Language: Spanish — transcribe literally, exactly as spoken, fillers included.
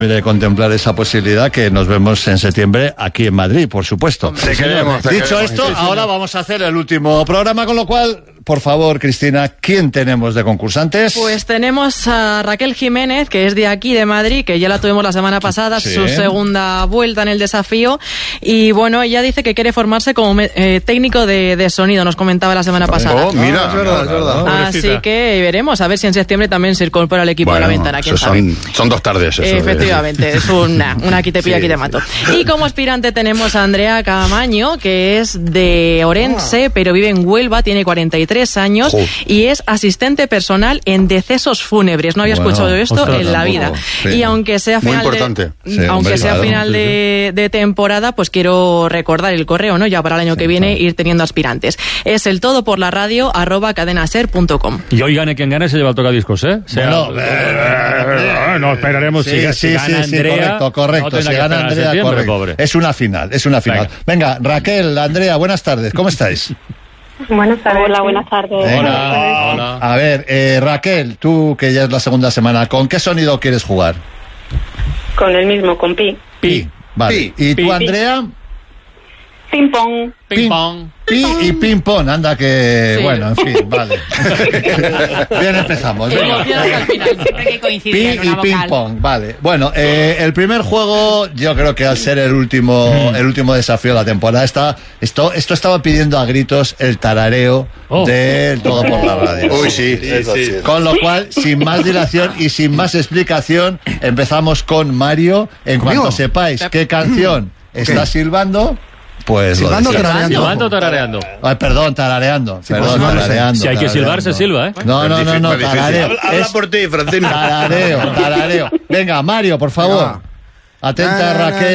de contemplar esa posibilidad, que nos vemos en septiembre aquí en Madrid, por supuesto. Te queremos, te Dicho queremos. esto, Sí, sí, ahora sí. vamos a hacer el último programa, con lo cual, por favor, Cristina, ¿quién tenemos de concursantes? Pues tenemos a Raquel Jiménez, que es de aquí, de Madrid, que ya la tuvimos la semana pasada, Sí. su segunda vuelta en el desafío. Y bueno, ella dice que quiere formarse como me- eh, técnico de, de sonido, nos comentaba la semana pasada. Oh, mira, es verdad, es verdad. Así que veremos, a ver si en septiembre también se incorpora al equipo Bueno, de la ventana, quién eso sabe. son, son dos tardes. Eso, Efectivamente, es una, una aquí te pilla, Sí, aquí te sí. mato. Y como aspirante tenemos a Andrea Camaño, que es de Orense, pero vive en Huelva, tiene cuarenta y tres años Jo. y es asistente personal en decesos fúnebres. No había Bueno, escuchado esto ostras, en la tampoco. vida. Sí. Y aunque sea Muy final importante. de, Sí, aunque hombre, sea claro, final sí, de, de temporada, pues quiero recordar el correo, ¿no? Ya para el año que viene ir teniendo aspirantes. Es el todo por la radio arroba cadenaser punto com. Y hoy gane quien gane se lleva el tocadiscos, ¿eh? Sea, Bueno, eh, no esperaremos Sí, si, sí, si sí, gana sí, Andrea. correcto, correcto. no tendrá si que gana esperar a Andrea, septiembre, correcto. pobre. Es una final, es una final. Venga, Raquel, Andrea, buenas tardes, ¿cómo estáis? Buenas tardes. Hola, buenas tardes. Venga. Hola, hola. A ver, eh, Raquel, tú que ya es la segunda semana, ¿con qué sonido quieres jugar? Con el mismo, con pi. Pi. Vale. ¿Y tú, Pi. Andrea? Ping pong. Ping pong. Pi y ping pong, anda que... Sí. Bueno, en fin, vale. Bien, empezamos. venga. Emoción hasta el final. Siempre que Pi coincide en y una ping vocal. pong, vale. Bueno, eh, el primer juego, yo creo que al ser el último, el último desafío de la temporada, está, esto, esto estaba pidiendo a gritos el tarareo Oh. del Todo por la Radio. Uy, sí, eso sí. Con lo cual, sin más dilación y sin más explicación, empezamos con Mario. En cuanto ¿Conmigo? sepáis qué canción está silbando, pues lo Silbando o decís. tarareando. Silbando o tarareando. Ay, perdón, tarareando. Perdón, pues no lo sé. tarareando. Si hay que silbar, se silba, ¿eh? No, no, no, no, Es difícil. tarareo. Habla, habla Es por ti, Francino. tarareo, tarareo. Venga, Mario, por favor. Atenta, Ah, Raquel.